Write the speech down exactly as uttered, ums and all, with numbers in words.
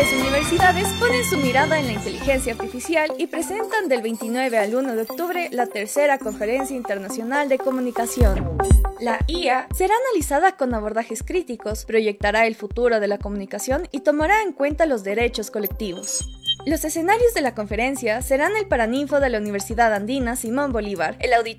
Tres universidades ponen su mirada en la inteligencia artificial y presentan del veintinueve al uno de octubre la tercera Conferencia Internacional de Comunicación. La I A será analizada con abordajes críticos, proyectará el futuro de la comunicación y tomará en cuenta los derechos colectivos. Los escenarios de la conferencia serán el Paraninfo de la Universidad Andina Simón Bolívar, el Auditorio